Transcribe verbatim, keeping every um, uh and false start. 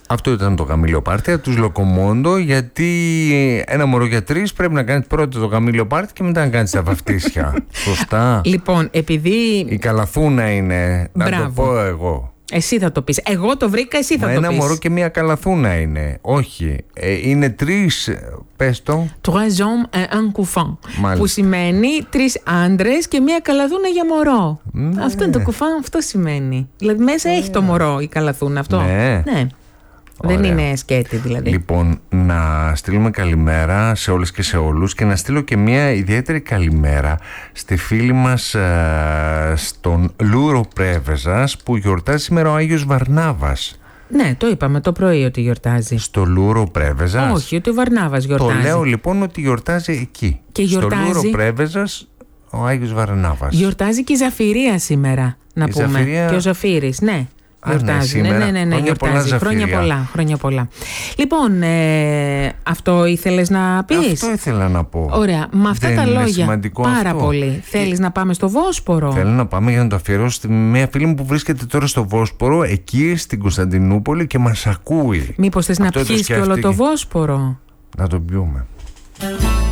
Αυτό ήταν το γαμήλιο πάρτι από τους Λοκομόντο, γιατί ένα μωρό για τρεις πρέπει να κάνει πρώτο το γαμήλιο πάρτι και μετά να κάνει τα βαφτίσια. Σωστά. Λοιπόν, επειδή. Η καλαθούνα είναι. Μπράβο. Να το πω εγώ. Εσύ θα το πεις. Εγώ το βρήκα, εσύ θα Μα το ένα πεις. μωρό και μία καλαθούνα είναι. Όχι. Ε, είναι τρεις. Πες το. Trois hommes et un couffin. Μάλιστα. Που σημαίνει τρεις άντρες και μία καλαθούνα για μωρό. Ναι. Αυτό είναι το κουφάν, αυτό σημαίνει. Δηλαδή μέσα έχει το μωρό η καλαθούνα αυτό. Ναι. Ναι. Δεν είναι σκέτη δηλαδή. Λοιπόν, να στείλουμε καλημέρα σε όλες και σε όλους και να στείλω και μια ιδιαίτερη καλημέρα στη φίλη μας ε, στον Λούρο Πρέβεζας που γιορτάζει σήμερα ο Άγιος Βαρνάβας. Ναι, το είπαμε το πρωί ότι γιορτάζει. Στο Λούρο Πρέβεζας. Όχι, ότι ο Βαρνάβας γιορτάζει. Το λέω λοιπόν ότι γιορτάζει εκεί. Και γιορτάζει... Στο Λούρο Πρέβεζας ο Άγιος Βαρνάβας. Γιορτάζει και η Ζαφυρία σήμερα, να η πούμε. Ζαφυρία... Και ο Ζαφύρης, ναι. Γιορτάζει. Α, ναι, ναι, ναι, ναι, ναι, χρόνια γιορτάζει. πολλά, χρόνια πολλά, χρόνια πολλά. Λοιπόν, ε, αυτό ήθελες να πεις? Αυτό ήθελα να πω. Ωραία, με αυτά Δεν τα είναι λόγια. σημαντικό Πάρα αυτό? πολύ. Θέλεις να πάμε στο Βόσπορο? Θέλω να πάμε για να το αφιερώσω στη μια φίλη μου που βρίσκεται τώρα στο Βόσπορο, εκεί στην Κωνσταντινούπολη και μας ακούει. Μήπως θες να Αυτό το πιεις και όλο το σκέφτηκε. Βόσπορο? Να το πιούμε.